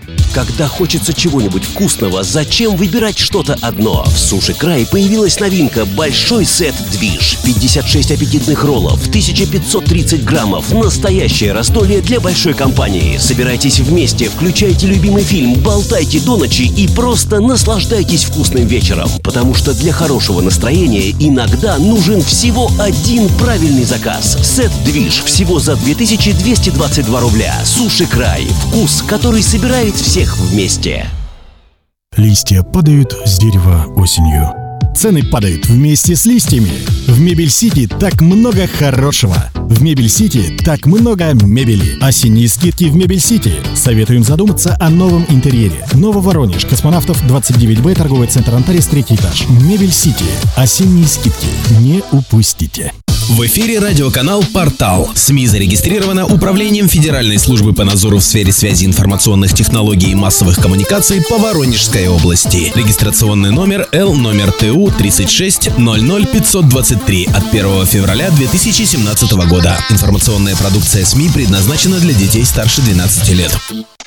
Когда хочется чего-нибудь вкусного, зачем выбирать что-то одно? В Суши Край появилась новинка – большой сет-движ. 56 аппетитных роллов, 1530 граммов. Настоящее раздолье для большой компании. Собирайтесь вместе, включайте любимый фильм, болтайте до ночи и просто наслаждайтесь вкусным вечером. Потому что для хорошего настроения иногда нужен всего один правильный заказ. Сет-движ всего за 2222 рубля. Суши Край. Вкус, который собирает всех вместе. Листья падают с дерева осенью. Цены падают вместе с листьями. В Мебель Сити так много хорошего. В Мебель Сити так много мебели. Осенние скидки в Мебель Сити. Советуем задуматься о новом интерьере. Нововоронеж, Космонавтов 29Б, торговый центр Антарес, 3-й этаж. Мебель Сити. Осенние скидки. Не упустите. В эфире радиоканал «Портал». СМИ зарегистрировано Управлением Федеральной службы по надзору в сфере связи информационных технологий и массовых коммуникаций по Воронежской области. Регистрационный номер Л-ТУ 36 00 523 от 1 февраля 2017 года. Информационная продукция СМИ предназначена для детей старше 12 лет.